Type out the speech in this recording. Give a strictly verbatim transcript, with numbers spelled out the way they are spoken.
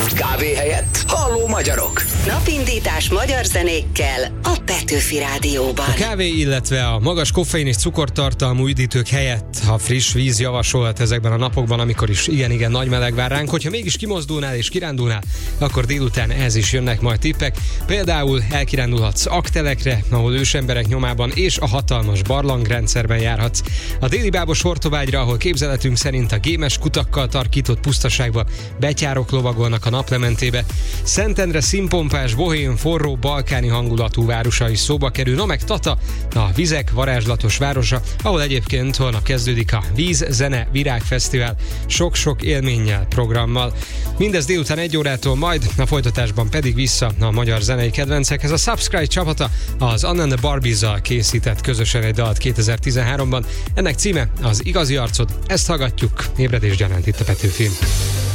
kávé helyett halló magyarok. Napindítás magyar zenékkel a Petőfi Rádióban. A kávé, illetve a magas koffein és cukortartalmú üdítők helyett a friss víz javasolt ezekben a napokban, amikor is igen-igen nagy meleg vár ránk. Hogyha mégis kimozdulnál és kirándulnál, akkor délután ez is jönnek majd tippek. Például elkirándulhatsz Aktelekre, ahol ősemberek nyomában és a hatalmas barlangrendszerben járhatsz. A déli Bábos Hortobágyra, ahol képzeletünk szerint a gémes kutakkal tarkított pusztaságba betyárok lovagolnak a naplementébe. Szentendre színpompás, bohém, forró, balkáni hangulatú városa is szóba kerül, no meg Tata, a vizek varázslatos városa, ahol egyébként holnap kezdődik a Víz, Zene, Virág Fesztivál sok-sok élménnyel, programmal. Mindez délután egy órától, majd a folytatásban pedig vissza a magyar zenei kedvencekhez. A Subscribe csapata az Anna and the Barbies-zal készített közösen egy dalt kétezer-tizenháromban. Ennek címe az Igazi arcod, ezt hallgatjuk ébredés gyanánt itt a Petőfin.